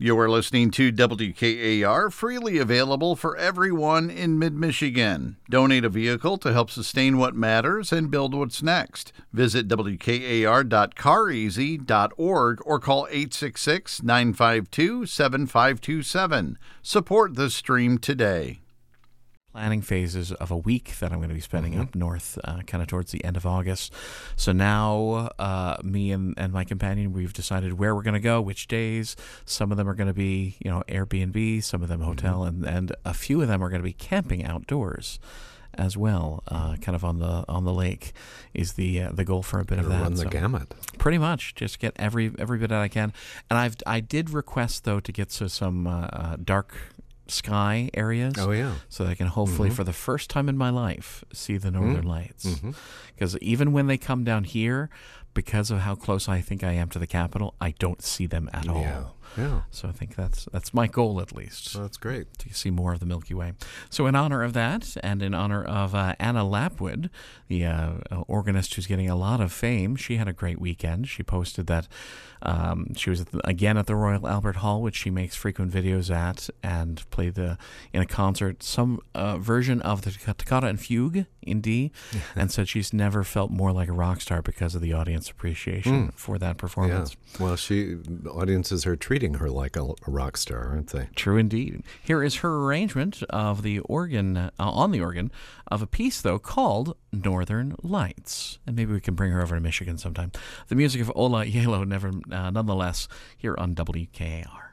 You are listening to WKAR, freely available for everyone in mid-Michigan. Donate a vehicle to help sustain what matters and build what's next. Visit WKAR.careasy.org or call 866-952-7527. Support the stream today. Planning phases of a week that I'm going to be spending up north, kind of towards the end of August. So now me and my companion, we've decided where we're going to go, which days. Some of them are going to be, Airbnb, some of them hotel, and a few of them are going to be camping outdoors as well, kind of on the lake is the goal for a bit of that. Run the gamut. Pretty much, just get every bit that I can. And I did request though to get to some dark sky areas. Oh, yeah. So that I can hopefully, for the first time in my life, see the Northern Lights. Because even when they come down here, because of how close I think I am to the capital, I don't see them at all. Yeah. So I think that's my goal, at least. Well, that's great. To see more of the Milky Way. So in honor of that, and in honor of Anna Lapwood, the organist who's getting a lot of fame, she had a great weekend. She posted that she was again at the Royal Albert Hall, which she makes frequent videos at, and played in a concert some version of the Toccata and Fugue in D, and said she's never felt more like a rock star because of the audience appreciation for that performance. Yeah. Well, audiences are treating her like a rock star, aren't they? True indeed. Here is her arrangement of the organ on the organ of a piece, though, called Northern Lights. And maybe we can bring her over to Michigan sometime. The music of Ola Yelo, nonetheless, here on WKAR.